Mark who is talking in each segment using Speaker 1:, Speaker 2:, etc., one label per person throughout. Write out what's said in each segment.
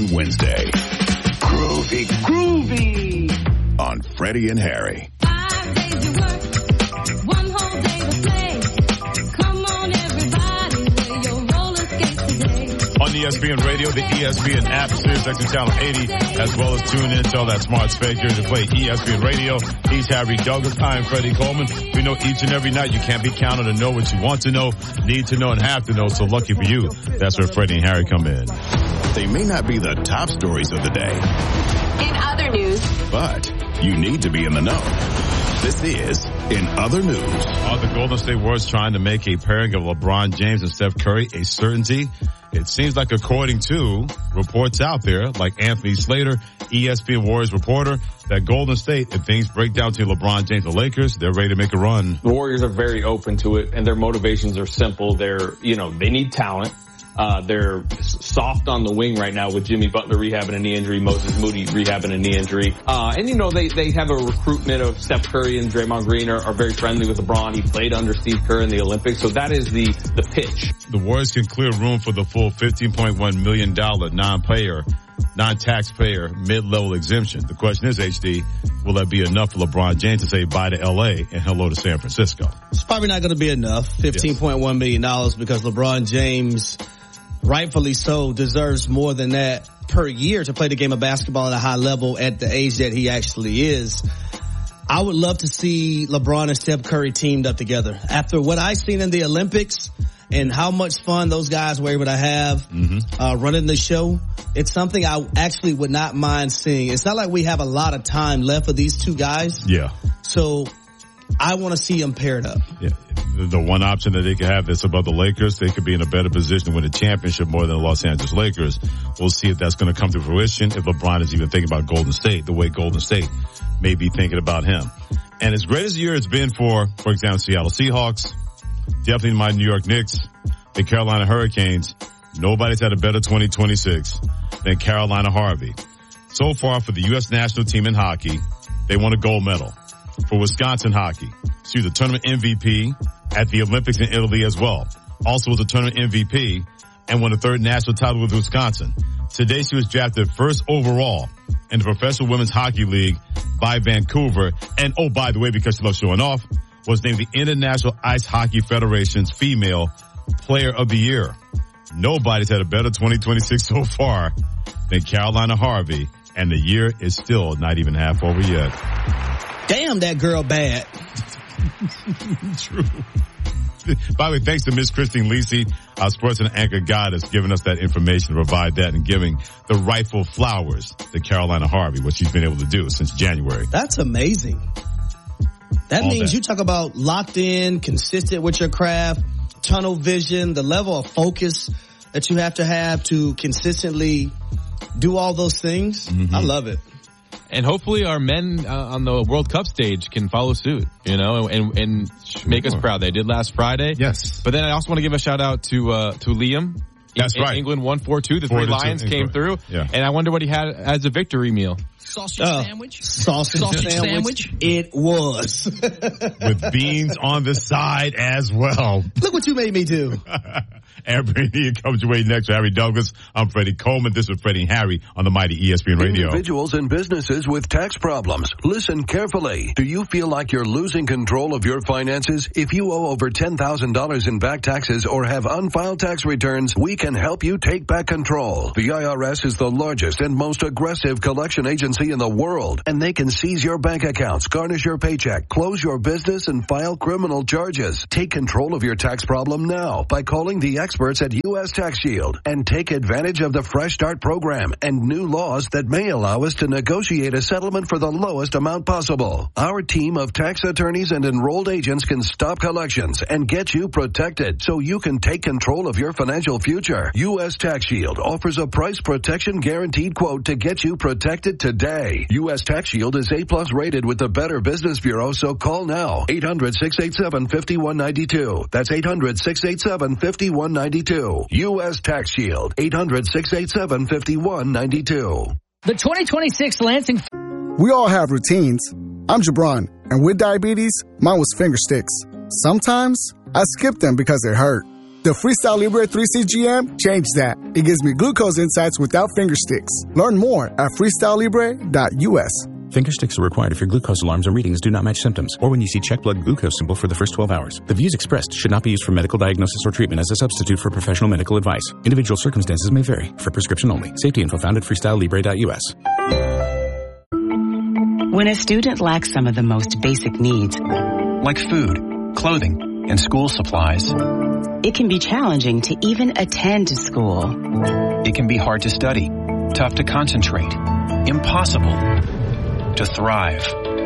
Speaker 1: on Wednesday. Groovy on Freddie and Harry.
Speaker 2: 5 days you work, 1 whole day to play. Come on, everybody, wear your roller skates today.
Speaker 3: On ESPN Radio, the ESPN app, SiriusXM Channel 80, as well as tune in, tell that smart speaker to play ESPN Radio. He's Harry Douglas. I am Freddie Coleman. We know each and every night you can't be counted to know what you want to know, need to know, and have to know. So lucky for you, that's where Freddie and Harry come in.
Speaker 1: They may not be the top stories of the day.
Speaker 4: In other news.
Speaker 1: But you need to be in the know. This is In Other News.
Speaker 3: Are the Golden State Warriors trying to make a pairing of LeBron James and Steph Curry a certainty? It seems like, according to reports out there, like Anthony Slater, ESPN Warriors reporter, that Golden State, if things break down to LeBron James and the Lakers, they're ready to make a run.
Speaker 5: The Warriors are very open to it, and their motivations are simple. They need talent. They're soft on the wing right now with Jimmy Butler rehabbing a knee injury, Moses Moody rehabbing a knee injury. They have a recruitment of Steph Curry and Draymond Green are very friendly with LeBron. He played under Steve Kerr in the Olympics. So that is the pitch.
Speaker 3: The Warriors can clear room for the full $15.1 million non-taxpayer mid-level exemption. The question is, HD, will that be enough for LeBron James to say bye to LA and hello to San Francisco?
Speaker 6: It's probably not going to be enough, $15.1 million, because LeBron James, rightfully so, deserves more than that per year to play the game of basketball at a high level at the age that he actually is. I would love to see LeBron and Steph Curry teamed up together. After what I've seen in the Olympics and how much fun those guys were able to have running the show, it's something I actually would not mind seeing. It's not like we have a lot of time left for these two guys.
Speaker 3: Yeah.
Speaker 6: So I want to see them paired up.
Speaker 3: Yeah. The one option that they could have that's above the Lakers, they could be in a better position to win a championship more than the Los Angeles Lakers. We'll see if that's going to come to fruition, if LeBron is even thinking about Golden State the way Golden State may be thinking about him. And as great as the year it's been for example, Seattle Seahawks, definitely my New York Knicks, the Carolina Hurricanes, nobody's had a better 2026 than Carolina Harvey. So far for the U.S. national team in hockey, they won a gold medal. For Wisconsin hockey, she was a tournament MVP at the Olympics in Italy as well. Also was a tournament MVP and won a third national title with Wisconsin. Today she was drafted first overall in the Professional Women's Hockey League by Vancouver. And oh, by the way, because she loves showing off, was named the International Ice Hockey Federation's Female Player of the Year. Nobody's had a better 2026 so far than Carolina Harvey, and the year is still not even half over yet.
Speaker 6: Damn, that girl bad.
Speaker 3: True. By the way, thanks to Miss Christine Lisi, our sports and anchor goddess, giving us that information to provide that and giving the rightful flowers to Carolina Harvey, what she's been able to do since January.
Speaker 6: That's amazing. That means you talk about locked in, consistent with your craft, tunnel vision, the level of focus that you have to consistently do all those things. Mm-hmm. I love it.
Speaker 7: And hopefully our men on the World Cup stage can follow suit, and make us proud. They did last Friday.
Speaker 3: Yes.
Speaker 7: But then I also want to give a shout out to Liam.
Speaker 3: That's right.
Speaker 7: England 1-4-2. The three Lions came through. Yeah. And I wonder what he had as a victory meal.
Speaker 8: Sausage sandwich?
Speaker 6: Sausage sandwich? It was.
Speaker 3: With beans on the side as well.
Speaker 6: Look what you made me do.
Speaker 3: Every comes your way next. Harry Douglas. I'm Freddie Coleman. This is Freddie and Harry on the mighty ESPN Radio.
Speaker 9: Individuals and businesses with tax problems. Listen carefully. Do you feel like you're losing control of your finances? If you owe over $10,000 in back taxes or have unfiled tax returns, we can help you take back control. The IRS is the largest and most aggressive collection agency in the world, and they can seize your bank accounts, garnish your paycheck, close your business, and file criminal charges. Take control of your tax problem now by calling the experts at U.S. Tax Shield and take advantage of the Fresh Start program and new laws that may allow us to negotiate a settlement for the lowest amount possible. Our team of tax attorneys and enrolled agents can stop collections and get you protected so you can take control of your financial future. U.S. Tax Shield offers a price protection guaranteed quote to get you protected today. U.S. Tax Shield is A+ rated with the Better Business Bureau, so call now. 800-687-5192. That's 800-687-5192. U.S. Tax Shield. 800-687-5192.
Speaker 8: The 2026 Lansing.
Speaker 10: We all have routines. I'm Jabron, and with diabetes, mine was finger sticks. Sometimes I skip them because they hurt. The Freestyle Libre 3CGM changed that. It gives me glucose insights without finger sticks. Learn more at freestylelibre.us.
Speaker 11: Finger sticks are required if your glucose alarms and readings do not match symptoms, or when you see check blood glucose symbol for the first 12 hours. The views expressed should not be used for medical diagnosis or treatment as a substitute for professional medical advice. Individual circumstances may vary. For prescription only. Safety info found at freestylelibre.us.
Speaker 12: When a student lacks some of the most basic needs,
Speaker 13: like food, clothing, and school supplies,
Speaker 12: it can be challenging to even attend to school.
Speaker 13: It can be hard to study, tough to concentrate, impossible to thrive.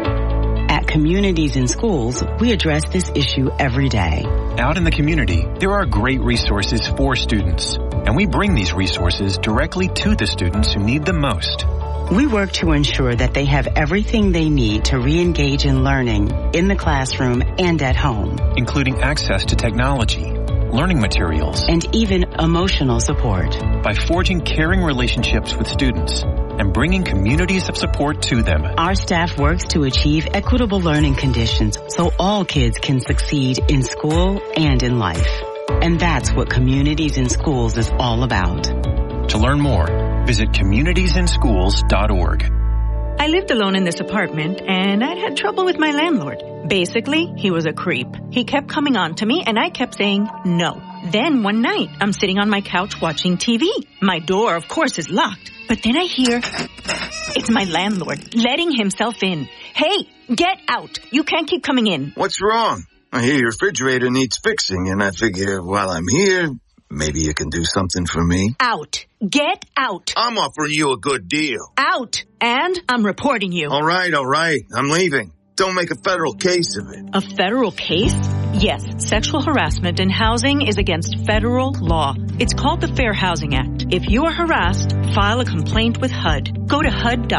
Speaker 12: At Communities in Schools, we address this issue every day.
Speaker 13: Out in the community, there are great resources for students, and we bring these resources directly to the students who need them most.
Speaker 12: We work to ensure that they have everything they need to re-engage in learning in the classroom and at home,
Speaker 13: including access to technology, learning materials,
Speaker 12: and even emotional support.
Speaker 13: By forging caring relationships with students and bringing communities of support to them,
Speaker 12: our staff works to achieve equitable learning conditions so all kids can succeed in school and in life. And that's what Communities in Schools is all about.
Speaker 13: To learn more, visit communitiesinschools.org.
Speaker 14: I lived alone in this apartment, and I'd had trouble with my landlord. Basically, he was a creep. He kept coming on to me, and I kept saying no. Then one night, I'm sitting on my couch watching TV. My door, of course, is locked. But then I hear it's my landlord letting himself in. Hey, get out. You can't keep coming in.
Speaker 15: What's wrong? I hear your refrigerator needs fixing, and I figure while I'm here, maybe you can do something for me.
Speaker 14: Out. Get out.
Speaker 15: I'm offering you a good deal.
Speaker 14: Out. And I'm reporting you.
Speaker 15: All right. I'm leaving. Don't make a federal case of it.
Speaker 14: A federal case? Yes, sexual harassment in housing is against federal law. It's called the Fair Housing Act. If you are harassed, file a complaint with HUD. Go to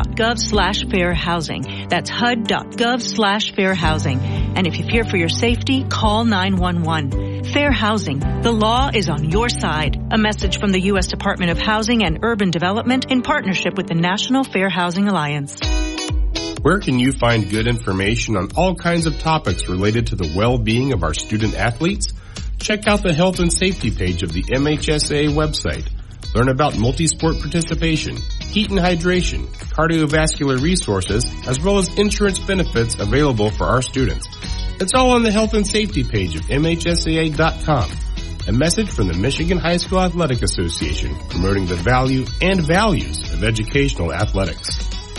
Speaker 14: HUD.gov/fairhousing. That's HUD.gov/fairhousing. And if you fear for your safety, call 911. Fair housing. The law is on your side. A message from the U.S. Department of Housing and Urban Development in partnership with the National Fair Housing Alliance.
Speaker 16: Where can you find good information on all kinds of topics related to the well-being of our student athletes? Check out the health and safety page of the MHSAA website. Learn about multi-sport participation, heat and hydration, cardiovascular resources, as well as insurance benefits available for our students. It's all on the health and safety page of MHSAA.com. A message from the Michigan High School Athletic Association promoting the value and values of educational athletics.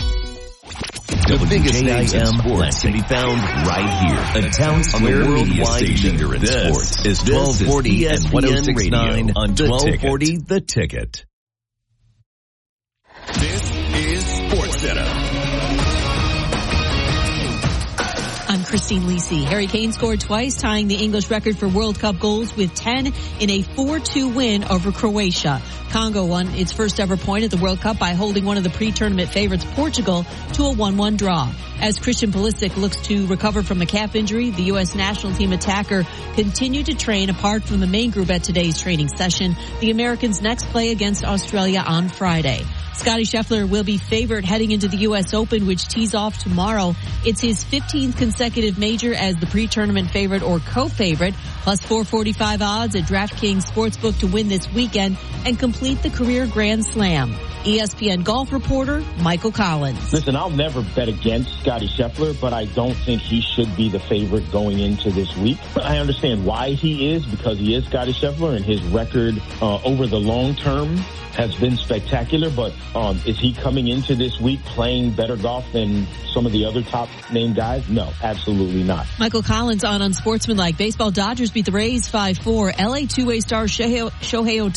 Speaker 17: The biggest names in sports can be found right here. A town square media station leader in sports is 1240 and 106.9 on 1240 The Ticket.
Speaker 1: This is SportsCenter.
Speaker 18: I'm Christine Lisi. Harry Kane scored twice, tying the English record for World Cup goals with 10 in a 4-2 win over Croatia. Congo won its first ever point at the World Cup by holding one of the pre-tournament favorites, Portugal, to a 1-1 draw. As Christian Pulisic looks to recover from a calf injury, the U.S. national team attacker continued to train apart from the main group at today's training session. The Americans next play against Australia on Friday. Scottie Scheffler will be favored heading into the U.S. Open, which tees off tomorrow. It's his 15th consecutive major as the pre-tournament favorite or co-favorite, plus 445 odds at DraftKings Sportsbook to win this weekend and complete the career Grand Slam. ESPN golf reporter Michael Collins.
Speaker 19: Listen, I'll never bet against Scottie Scheffler, but I don't think he should be the favorite going into this week. I understand why he is, because he is Scottie Scheffler, and his record over the long term has been spectacular, but is he coming into this week playing better golf than some of the other top name guys? No, absolutely not.
Speaker 18: Michael Collins on Unsportsmanlike. Baseball Dodgers beat the Rays 5-4. LA two-way star Shohei